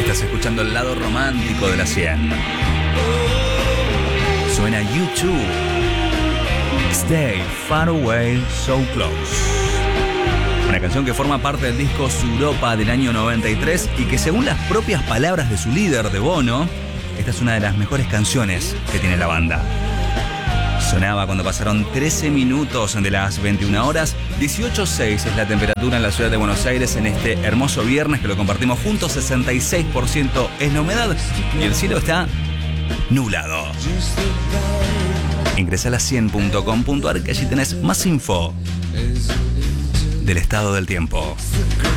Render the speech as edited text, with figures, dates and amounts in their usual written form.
Estás escuchando el lado romántico de la 100. Suena U2. Stay Far Away, So Close. Una canción que forma parte del disco Suropa del año 93 y que, según las propias palabras de su líder, de Bono, esta es una de las mejores canciones que tiene la banda. Sonaba cuando pasaron 13 minutos de las 21 horas. 18,6 es la temperatura en la ciudad de Buenos Aires en este hermoso viernes que lo compartimos juntos. 66% es la humedad y el cielo está nublado. Ingresa a la100.com.ar que allí tenés más info del estado del tiempo.